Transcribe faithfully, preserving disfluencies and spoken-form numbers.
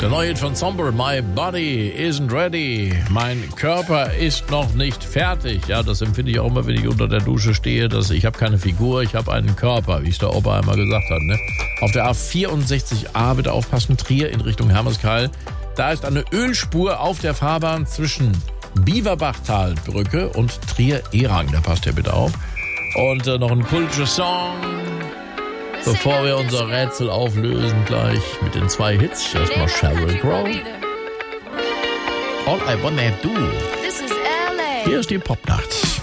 Der neue Hit von Somber, My Body Isn't Ready. Mein Körper ist noch nicht fertig. Ja, das empfinde ich auch immer, wenn ich unter der Dusche stehe. Dass ich habe keine Figur, ich habe einen Körper, wie es der Opa einmal gesagt hat. Ne? Auf der A vierundsechzig A, bitte aufpassen, Trier in Richtung Hermeskeil. Da ist eine Ölspur auf der Fahrbahn zwischen Biewerbachtalbrücke und Trier-Erang. Da passt ihr bitte auf. Und äh, noch ein kultischer Song, bevor wir unser Rätsel auflösen, gleich mit den zwei Hits. Erstmal Sheryl Crow. All I Wanna Do. Hier ist die Popnacht.